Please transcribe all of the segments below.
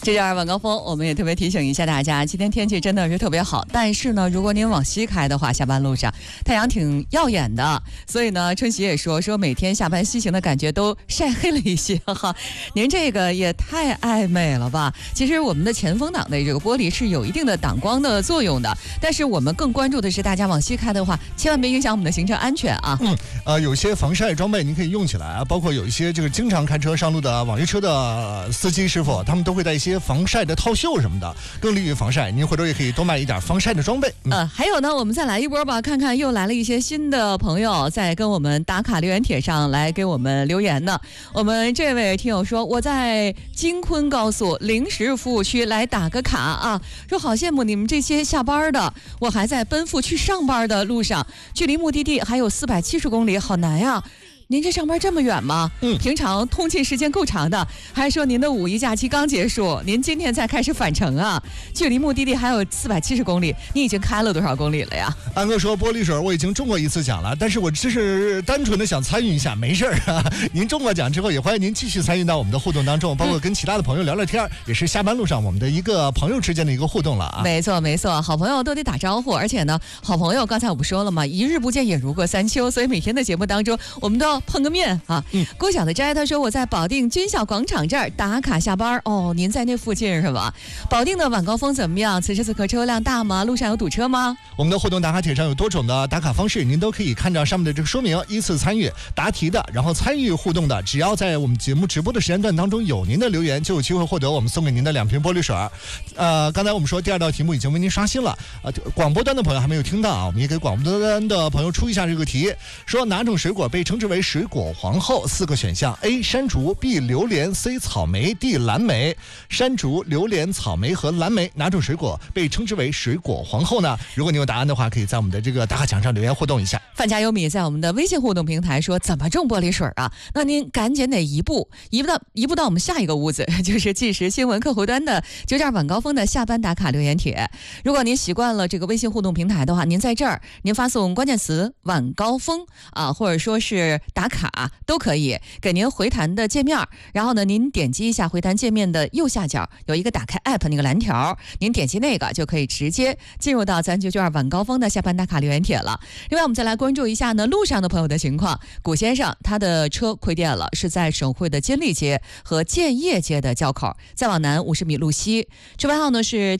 这就是晚高峰，我们也特别提醒一下大家，今天天气真的是特别好，但是呢，如果您往西开的话，下班路上太阳挺耀眼的，所以呢，春喜也说每天下班西行的感觉都晒黑了一些哈。您这个也太爱美了吧！其实我们的前风挡的这个玻璃是有一定的挡光的作用的，但是我们更关注的是大家往西开的话，千万别影响我们的行车安全啊。 有些防晒装备您可以用起来啊，包括有一些这个经常开车上路的网约车的司机师傅，他们都会带一些防晒的套袖什么的，更利于防晒。您回头也可以多买一点防晒的装备。 还有呢，我们再来一波吧，看看又来了一些新的朋友在跟我们打卡留言帖上来给我们留言呢。我们这位听友说，我在京昆高速临时服务区来打个卡啊，说好羡慕你们这些下班的，我还在奔赴去上班的路上，距离目的地还有470公里，好难呀。您这上班这么远吗？平常通勤时间够长的，还说您的5一假期刚结束，您今天才开始返程啊？距离目的地还有470公里，你已经开了多少公里了呀？ 安哥说，玻璃水我已经中过1次奖了，但是我只是单纯的想参与一下，没事啊。您中过奖之后，也欢迎您继续参与到我们的互动当中，包括跟其他的朋友聊聊天，也是下班路上我们的一个朋友之间的一个互动了啊。 没错没错，好朋友都得打招呼，而且呢，好朋友刚才我不说了吗？一日不见也如隔三秋，所以每天的节目当中，我们都要碰个面啊。郭小的斋他说，我在保定军校广场这儿打卡下班哦，您在那附近是吧？保定的晚高峰怎么样？此时此刻车辆大吗？路上有堵车吗？ 我们的互动打卡帖上有多种的打卡方式，您都可以看到上面的这个说明，依次参与答题的，然后参与互动的，只要在我们节目直播的时间段当中有您的留言，就有机会获得我们送给您的2瓶玻璃水。刚才我们说第2道题目已经为您刷新了，广播端的朋友还没有听到啊，我们也给广播端的朋友出一下这个题，说哪种水果被称之为水果皇后？4个选项 ：A. 山竹 ，B. 榴莲 ，C. 草莓 ，D. 蓝莓。山竹、榴莲、草莓和蓝莓，哪种水果被称之为水果皇后呢？如果你有答案的话，可以在我们的这个打卡墙上留言互动一下。 范家优米在我们的微信互动平台说，怎么中玻璃水啊？那您赶紧得移步到我们下一个屋子，就是即时新闻客户端的9.2晚高峰的下班打卡留言帖。如果您习惯了这个微信互动平台的话，您在这儿您发送关键词晚高峰啊，或者说是打卡都可以，给您回弹的界面，然后呢，您点击一下回弹界面的右下角有一个打开 app 那个蓝条，您点击那个就可以直接进入到咱992晚高峰的下班打卡留言帖了。另外我们再来关注一下呢路上的朋友的情况，古先生他的车亏电了，是在省会的监利街和建业街的交口，再往南50米路西，车牌号呢是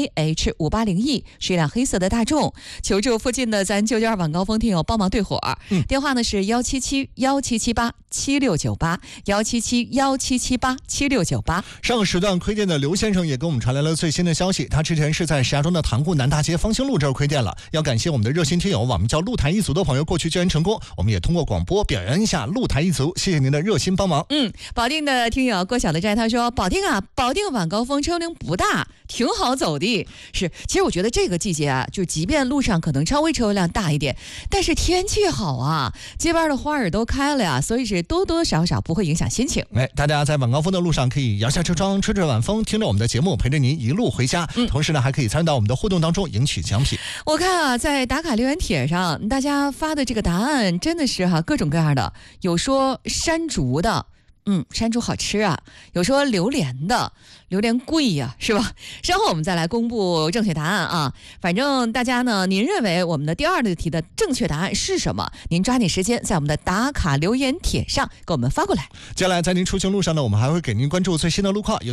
GAH580E， 是一辆黑色的大众，求助附近的咱992晚高峰听友帮忙对火，电话呢是17717787698，17717787698。 上个时段亏电的刘先生也给我们传来了最新的消息，他之前是在石家庄的塘沽南大街方兴路这儿亏电了，要感谢我们的热心听友，我们叫鹿台一族的朋友过去救援成功，我们也通过广播表扬一下鹿台一族，谢谢您的热心帮忙。 保定的听友郭小的斋他说，保定晚高峰车龄不大，挺好走的。是，其实我觉得这个季节啊，就即便路上可能稍微车辆大一点，但是天气好啊，街边的花儿都开了呀，所以是多多少少不会影响心情。 大家在晚高峰的路上可以摇下车窗，吹着晚风，听着我们的节目，陪着您一路回家。同时呢，还可以参与到我们的互动当中，赢取奖品。 我看啊，在打卡留言帖上，大家发的这个答案真的是各种各样的，有说山竹的。山竹好吃啊，有说榴莲的，榴莲贵呀，是吧？稍后我们再来公布正确答案啊。反正大家呢，您认为我们的第2道题的正确答案是什么？您抓紧时间在我们的打卡留言帖上给我们发过来。 接下来在您出行路上呢，我们还会给您关注最新的路况。